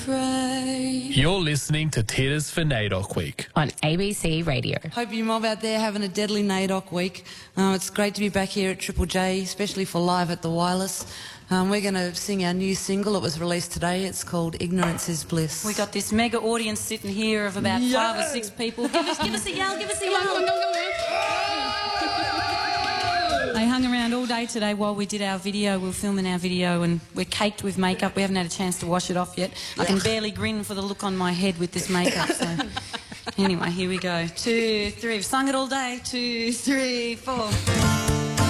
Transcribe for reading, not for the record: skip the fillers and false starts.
You're listening to Titters for NAIDOC Week on ABC Radio. Hope you mob out there having a deadly NAIDOC week. It's great to be back here at Triple J, especially for Live at the Wireless. We're going to sing our new single. It was released today. It's called Ignorance is Bliss. We got this mega audience sitting here of about 5 or 6 people. Give us a yell, give us a yell. They hung around all day today while we did our video. We were filming our video and we're caked with makeup. We haven't had a chance to wash it off yet. I can barely grin for the look on my head with this makeup. So anyway, here we go. 2, 3. We've sung it all day. 2, 3, 4.